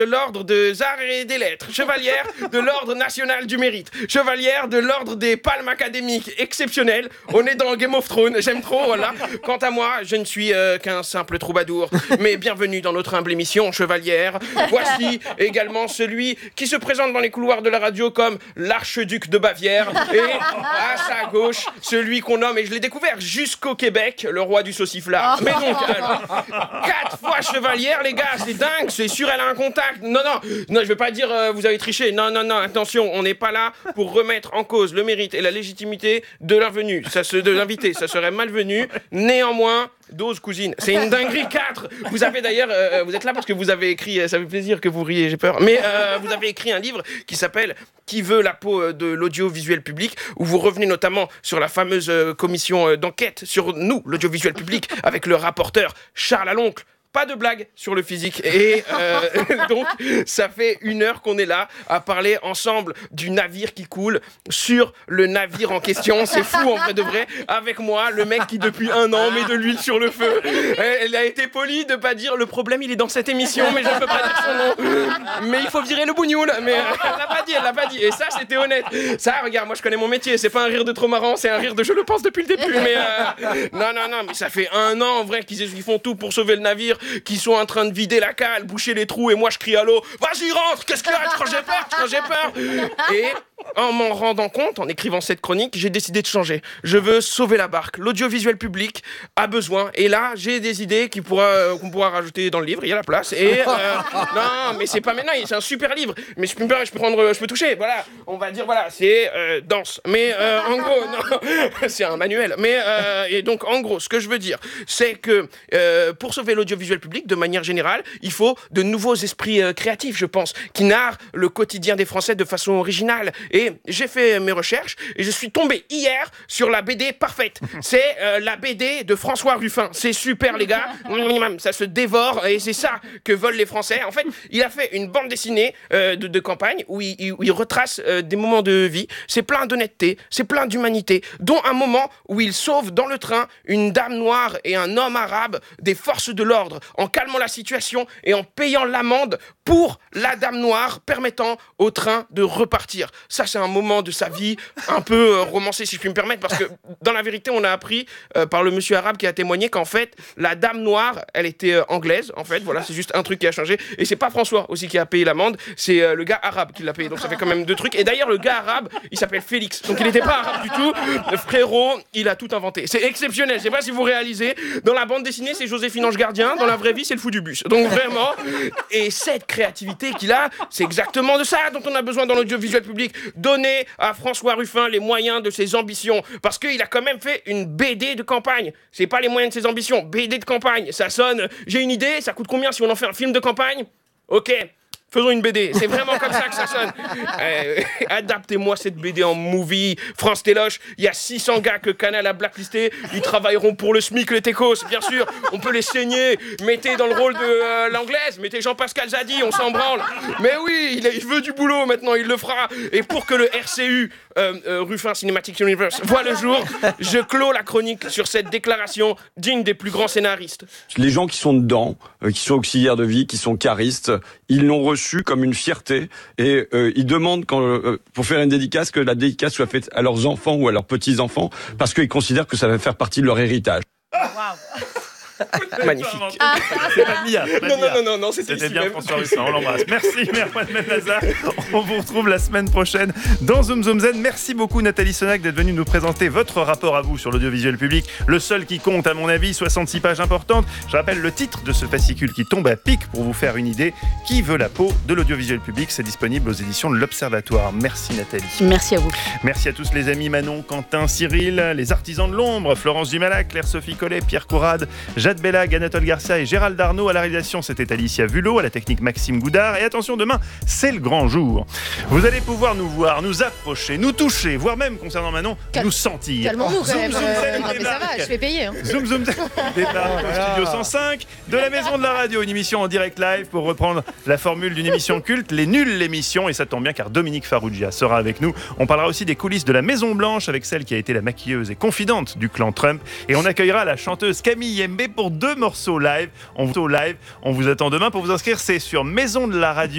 de l'ordre des arts et des lettres, chevalière de l'ordre national du mérite, chevalière de l'ordre des palmes académiques exceptionnelles. On est dans Game of Thrones, j'aime trop, voilà. Quant à moi, je ne suis qu'un simple troubadour, mais bienvenue dans notre humble émission chevalière. Voici également celui qui se présente dans les couloirs de la radio comme l'archiduc de Bavière, et à sa gauche, celui qu'on nomme, et je l'ai découvert jusqu'au Québec, le roi du sauciflard. Mais donc, alors, 4 fois chevalière, les gars, c'est dingue, c'est sûr, elle a un contact. Non, je vais pas dire vous avez triché. Non, attention, on n'est pas là pour remettre en cause le mérite et la légitimité de l'invité. De l'invité, ça serait malvenu. Néanmoins, dose cousine, c'est une dinguerie 4. Vous avez d'ailleurs, vous êtes là parce que vous avez écrit, ça fait plaisir que vous riez, j'ai peur, mais vous avez écrit un livre qui s'appelle Qui veut la peau de l'audiovisuel public, où vous revenez notamment sur la fameuse commission d'enquête sur nous, l'audiovisuel public, avec le rapporteur Charles Aloncle. Pas de blague sur le physique. Et donc, ça fait 1 heure qu'on est là à parler ensemble du navire qui coule sur le navire en question. C'est fou, en vrai de vrai. Avec moi, le mec qui, depuis 1 an, met de l'huile sur le feu. Elle a été polie de pas dire le problème, il est dans cette émission, mais je ne peux pas dire son nom. Mais il faut virer le bougnoul. Mais elle l'a pas dit. Et ça, c'était honnête. Ça, regarde, moi, je connais mon métier. C'est pas un rire de trop marrant, c'est un rire de je le pense depuis le début. Mais non, mais ça fait 1 an, en vrai, qu'ils font tout pour sauver le navire, qui sont en train de vider la cale, boucher les trous, et moi je crie à l'eau, vas-y rentre, qu'est-ce qu'il y a, quand j'ai peur. Et en m'en rendant compte, en écrivant cette chronique, j'ai décidé de changer. Je veux sauver la barque. L'audiovisuel public a besoin. Et là, j'ai des idées qu'on pourra rajouter dans le livre. Il y a la place. Et non, mais c'est pas maintenant. C'est un super livre. Mais je peux toucher. Voilà. On va dire voilà, c'est danse. Mais en gros, non, c'est un manuel. Mais et donc en gros, ce que je veux dire, c'est que pour sauver l'audiovisuel public, de manière générale, il faut de nouveaux esprits créatifs, je pense, qui narrent le quotidien des Français de façon originale. Et j'ai fait mes recherches et je suis tombé hier sur la BD parfaite. C'est la BD de François Ruffin. C'est super, les gars. Ça se dévore et c'est ça que veulent les Français. En fait, il a fait une bande dessinée de campagne où il retrace des moments de vie. C'est plein d'honnêteté, c'est plein d'humanité, dont un moment où il sauve dans le train une dame noire et un homme arabe des forces de l'ordre en calmant la situation et en payant l'amende pour la dame noire, permettant au train de repartir. Ça, c'est un moment de sa vie un peu romancé, si je puis me permettre, parce que dans la vérité, on a appris par le monsieur arabe qui a témoigné qu'en fait, la dame noire, elle était anglaise, en fait. Voilà, c'est juste un truc qui a changé. Et c'est pas François aussi qui a payé l'amende, c'est le gars arabe qui l'a payé. Donc ça fait quand même 2 trucs. Et d'ailleurs, le gars arabe, il s'appelle Félix. Donc il n'était pas arabe du tout. Frérot, il a tout inventé. C'est exceptionnel. Je sais pas si vous réalisez. Dans la bande dessinée, c'est Joséphine Ange Gardien. Dans la vraie vie, c'est le fou du bus. Donc vraiment. Et cette créativité qu'il a, c'est exactement de ça dont on a besoin dans l'audiovisuel public. Donner à François Ruffin les moyens de ses ambitions. Parce qu'il a quand même fait une BD de campagne. C'est pas les moyens de ses ambitions. BD de campagne. Ça sonne. J'ai une idée. Ça coûte combien si on en fait un film de campagne ? Ok. Faisons une BD, c'est vraiment comme ça que ça sonne. Adaptez-moi cette BD en movie. France Téloche, il y a 600 gars que Canal a blacklistés. Ils travailleront pour le SMIC, les techos, bien sûr. On peut les saigner. Mettez dans le rôle de l'anglaise. Mettez Jean-Pascal Zadi, on s'en branle. Mais oui, il veut du boulot maintenant, il le fera. Et pour que le RCU, Ruffin Cinematic Universe, voit le jour, je clôt la chronique sur cette déclaration digne des plus grands scénaristes. Les gens qui sont dedans, qui sont auxiliaires de vie, qui sont caristes, ils l'ont reçu comme une fierté et ils demandent pour faire une dédicace que la dédicace soit faite à leurs enfants ou à leurs petits-enfants parce qu'ils considèrent que ça va faire partie de leur héritage. Magnifique. C'est pas Mia. Non, c'était bien même. François Ruffin, on l'embrasse. Merci Merwan Benazar. On vous retrouve la semaine prochaine dans Zoom Zoom Zen. Merci beaucoup Nathalie Sonac d'être venue nous présenter votre rapport à vous sur l'audiovisuel public. Le seul qui compte à mon avis, 66 pages importantes. Je rappelle le titre de ce fascicule qui tombe à pic pour vous faire une idée. Qui veut la peau de l'audiovisuel public ? C'est disponible aux éditions de l'Observatoire. Merci Nathalie. Merci à vous. Merci à tous les amis Manon, Quentin, Cyril, les artisans de l'ombre, Florence Dumalac, Claire-Sophie Collet, Pierre Courade, Jade Bellag, Anatole Garcia et Gérald Darnaud. À la réalisation, c'était Alicia Vulot, à la technique Maxime Goudard. Et attention, demain, c'est le grand jour. Vous allez pouvoir nous voir, nous approcher, nous toucher, voire même, concernant Manon, nous sentir. Calmons-nous quand même. Zoom, Non, mais ça va, je fais payer. Zoom Zoom débarque au studio 105 de la Maison de la Radio, une émission en direct live pour reprendre la formule d'une émission culte, les nuls l'émission, et ça tombe bien car Dominique Farrugia sera avec nous. On parlera aussi des coulisses de la Maison Blanche avec celle qui a été la maquilleuse et confidente du clan Trump, et on accueillera la chanteuse Camille Yembe pour 2 morceaux live. On vous attend demain pour vous inscrire, c'est sur Maison de la Radio.